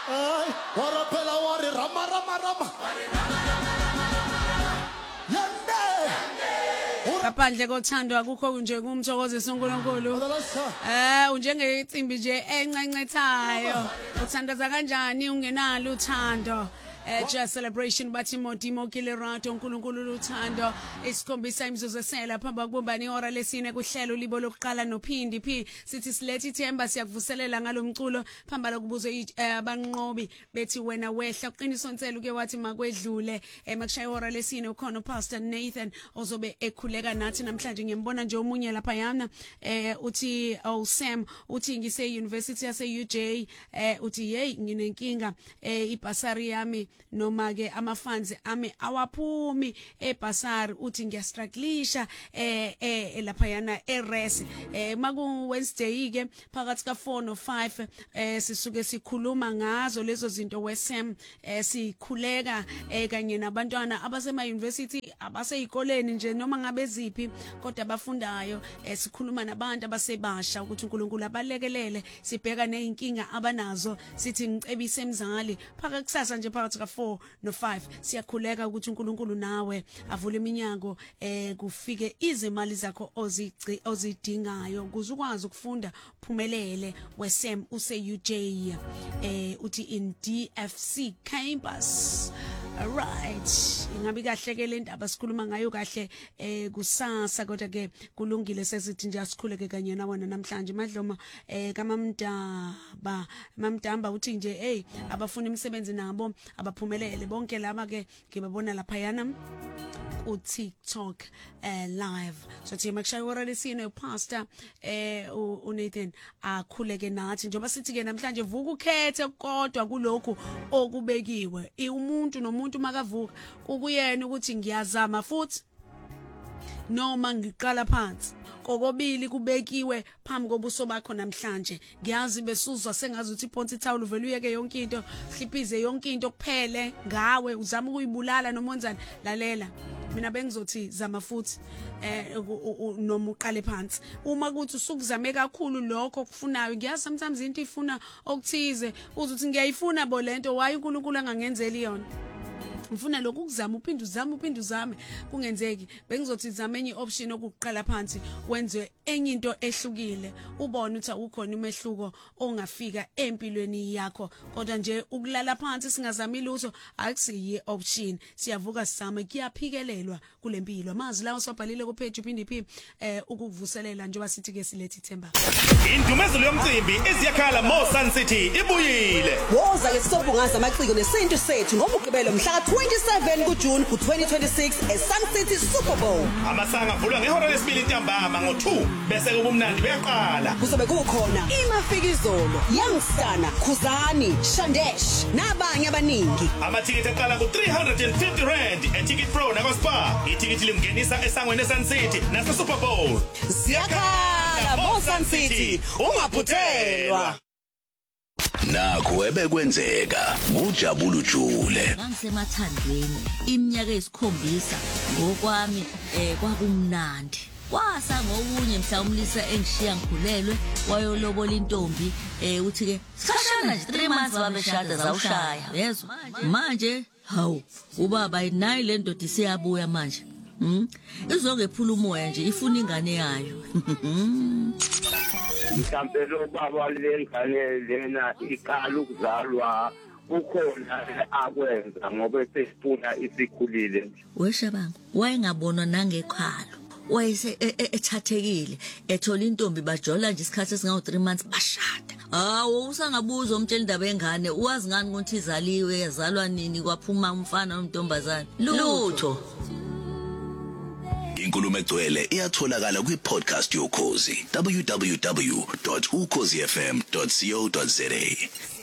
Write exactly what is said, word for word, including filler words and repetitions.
Ay, wara phela wari rama rama rama. Kaphandle kothando akukho nje kumthokozisa uNkulunkulu. Eh unjengecimbi nje encencethayo. Uthandaza kanjani ungenalo uthando? Eh just celebration bathi modimo kilerato uNkulunkulu luthando isikhombisa imizuzu esela phamba kubumbani ihora lesine kuhlelo libo lokuqala nophindi phi sithi silethe ithemba siyakuvuselela ngalomculo phamba lokubuzo abanqobi bethi wena wehla uqiniso nselo ke wathi makwedlule emakushaya ihora lesine ukhona uPastor Nathan ozobe ekhuleka nathi namhlanje ngiyambona nje omunye lapha yana eh uthi oh Sam uthi ngise University yase U J eh uthi hey nginenkinga eh ibasari yami noma ke ama funds ami awaphumi ebasari uthi ngiyastrugglisha eh eh lapha yana eRes eh maku Wednesday ke phakathi ka four no five eh sisuke sikhuluma ngazo lezo zinto weSam eh sikhuleka eh kanye nabantwana abasema university abaseyikoleni nje noma ngabe ziphi kodwa abafundayo eh sikhuluma nabantu abasebasha ukuthi uNkulunkulu abalekelele sibheka nezinkinga abanazo sithi ngicebise emzali phaka kusasa nje phakathi ka four no five siyakhuleka ukuthi uNkulunkulu nawe avule iminyango eh kufike izimali zakho ozici ozidingayo ukuze ukwazi ukufunda uphumelele weSam use U J eh uthi in D F C campus. Alright ingabi kahle ke le ndaba sikhuluma ngayo kahle eh kusasa kodwa ke kulungile sesithi nje asikhuleke kanye nawana namhlanje madloma eh kaMamdaba Mamdamba uthi nje hey abafuna imisebenzi nabo abaphumelele bonke laba ke ngibabona lapha yana ku TikTok eh live so thi makushaya ihora lesine uPastor eh uNathan akhuleke nathi njengoba sithi ke namhlanje vuka ukhethe kodwa kulokho okubekiwe umuntu nomuntu makavuka ukuyena ukuthi ngiyazama futhi noma ngiqala phansi kokobili kubekiwe phambi kobuso bakho namhlanje ngiyazi besuzwa sengazi ukuthi iphonsi ithawula uvela uyeke yonke into hliphize yonke into kuphele ngawe uzama ukuyibulala nomonzana lalela mina bengizothi zama futhi eh noma uqale phansi uma kuthi usukuzame kakhulu lokho okufunayo ngiyazi sometimes into ifuna okuthize uzuthi ngiyayifuna bo lento waye uNkulunkulu angangenzeli yona ngifuna lokhu ukuzama uphinde uzame uphinde uzame kungenzeki bengizothi zama enye option okuqala phansi wenze enye into ehlukile ubone ukuthi akukhona umehluko ongafika empilweni yakho kodwa nje ukulala phansi singazami lutho akusiyi option siyavuka sizame kuyaphikelelwa kulempilo amazi lawo sobhalile ku page uphinde phi eh ukuvuselela njengoba sithi ke silethe ithemba indumezelo yomcimbi eziyakhala Mo Sun City ibuyile woza ke sobungaza amaciko nesintu sethu ngomugqibelo mhla ka twenty-seven kuJune ku twenty twenty-six eSun City Super Bowl amasanga avulwa ngehora lesibili ntambama ngo two bese kubumnandi beyaqala kuzobe kukhona imafikizolo Youngsana Khuzani Shandesh nabanye abaningi amathikiti aqala ku three hundred fifty rand eTicket Pro na Spar itikiti limngenisa esangweni eSun City nase Super Bowl siyakhala Mo Sun City ungaphuthelwa nakho ebekwenzeka ujabula ujule ngisemathandweni iminyaka esikhombisa ngokwami eh kwakumnandi kwasa ngokunye mhla umlisa engishiya ngikhulelwe wayolobola intombi eh uthi ke sikhashana nje three months babeshada zawushaya yezwa manje hawu ubaba ayinayi le ndoda isiyabuya manje hm izongephula umoya nje ifuna ingane yayo mhlambe lo baba lengane lena iqala ukuzalwa ukhona akwenza ngoba esifuna isikhulile weshabanga wayengabonwa nangekhalo wayese ethathekile ethola intombi bajola nje isikhathi esingawo three months bashada hawo usangabuza umtshela indaba yengane uwazi ngani ukuthi izaliwe yazalwa nini kwaphuma umfana nomntombazane lutho inkulumo egcwele iyatholakala kwi-podcast yokhozi w w w dot ukhozi f m dot co dot za